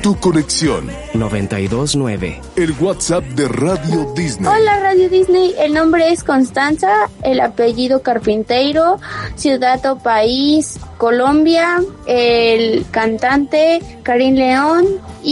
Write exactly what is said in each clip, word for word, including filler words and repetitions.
Tu conexión noventa y dos nueve. El WhatsApp de Radio Disney. Hola Radio Disney, el nombre es Constanza, el apellido Carpinteiro, ciudad o país Colombia, el cantante Karim León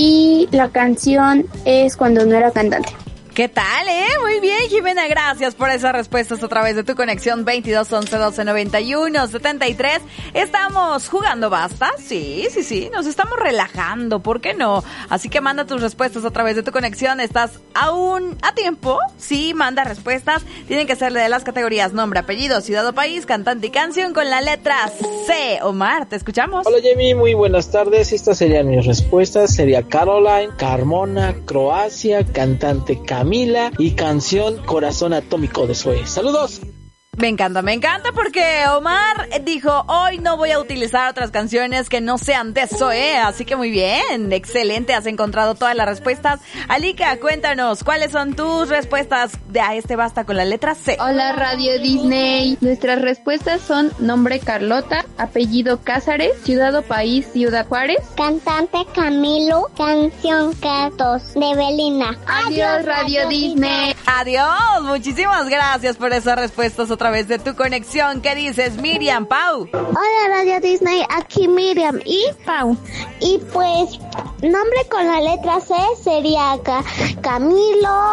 y la canción es Cuando no era cantante. ¿Qué tal, eh? Muy bien, Jimena, gracias por esas respuestas a través de tu conexión veintidós once doce noventa y uno setenta y tres. Estamos jugando basta, sí, sí, sí, nos estamos relajando, ¿por qué no? Así que manda tus respuestas a través de tu conexión, estás aún a tiempo, sí, manda respuestas, tienen que ser de las categorías nombre, apellido, ciudad o país, cantante y canción con la letra C. Omar, te escuchamos. Hola Jamie, muy buenas tardes, estas serían mis respuestas, sería Caroline, Carmona, Croacia, cantante Camila y canción Corazón Atómico de Zoe. ¡Saludos! Me encanta, me encanta porque Omar dijo, hoy no voy a utilizar otras canciones que no sean de Zoe, así que muy bien, excelente, has encontrado todas las respuestas. Alika, cuéntanos, ¿cuáles son tus respuestas de a este basta con la letra C? Hola Radio Disney, nuestras respuestas son nombre Carlota, apellido Cázares, ciudad o país Ciudad Juárez, cantante Camilo, canción Gatos de Belinda. Adiós Radio Disney. Adiós, muchísimas gracias por esas respuestas otra vez de tu conexión. ¿Qué dices, Miriam, Pau? Hola Radio Disney, aquí Miriam y Pau. Y pues, nombre con la letra C sería Ca- Camilo,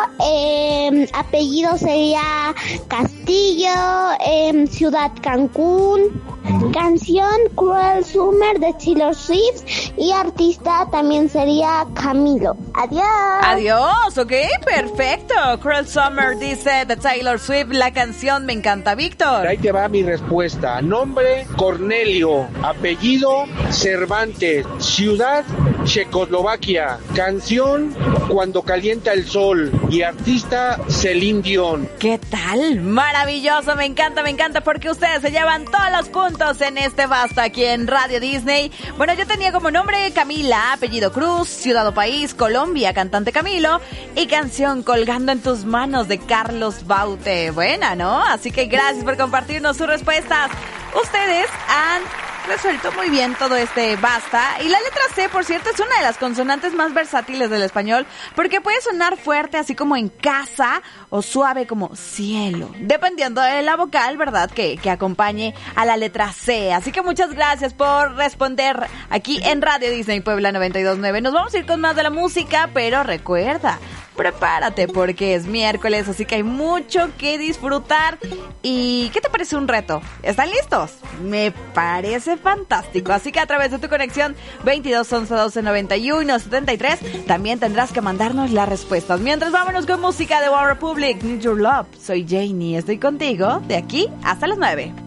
eh, apellido sería Castillo, eh, ciudad Cancún, canción Cruel Summer de Taylor Swift y artista también sería Camilo. Adiós. Adiós, ok, perfecto. Cruel Summer dice de Taylor Swift, la canción me encanta. Víctor. Ahí te va mi respuesta. Nombre Cornelio, apellido Cervantes, ciudad Checoslovaquia, canción Cuando calienta el sol y artista Celine Dion. ¿Qué tal? Maravilloso, me encanta, me encanta porque ustedes se llevan todos los puntos en este basta aquí en Radio Disney. Bueno, yo tenía como nombre Camila, apellido Cruz, ciudad o país Colombia, cantante Camilo y canción Colgando en tus manos de Carlos Baute. Buena, ¿no? Así que gracias por compartirnos sus respuestas. Ustedes han resuelto muy bien todo este basta. Y la letra C, por cierto, es una de las consonantes más versátiles del español porque puede sonar fuerte así como en casa o suave como cielo, dependiendo de la vocal, ¿verdad? Que, que acompañe a la letra C. Así que muchas gracias por responder aquí en Radio Disney Puebla noventa y dos nueve. Nos vamos a ir con más de la música, pero recuerda, prepárate porque es miércoles, así que hay mucho que disfrutar. ¿Y qué te parece un reto? ¿Están listos? Me parece fantástico. Así que a través de tu conexión veintidós once doce noventa y uno setenta y tres también tendrás que mandarnos las respuestas. Mientras, vámonos con música de One Republic, Need Your Love. Soy Janie, estoy contigo de aquí hasta las nueve.